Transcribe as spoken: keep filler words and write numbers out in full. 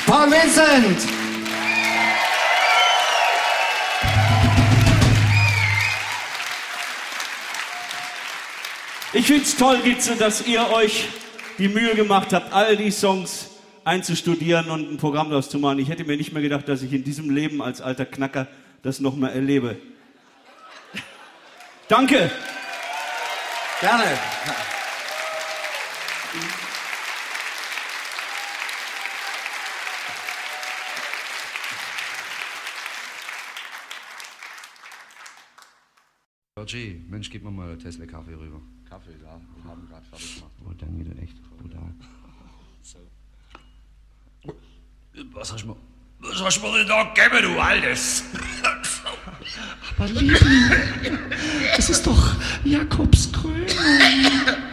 Paul Vincent! Ich find's toll, Gitze, dass ihr euch die Mühe gemacht habt, all die Songs einzustudieren und ein Programm daraus zu machen. Ich hätte mir nicht mehr gedacht, dass ich in diesem Leben als alter Knacker das noch mal erlebe. Danke! Gerne. Roger, Mensch, gib mir mal Tesla Kaffee rüber. Kaffee, ja, wir haben gerade fertig gemacht. Oh, danke, du echt brutal. So. Was hast du mir, was hast du mir denn da gegeben, du Altes? Aber Lieben, das ist doch Jakobs Krönung.